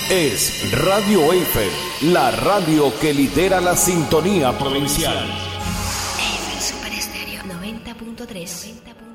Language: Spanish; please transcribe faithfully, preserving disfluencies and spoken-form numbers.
es Radio Eiffel, la radio que lidera la sintonía provincial. Eiffel Super Estéreo noventa punto tres.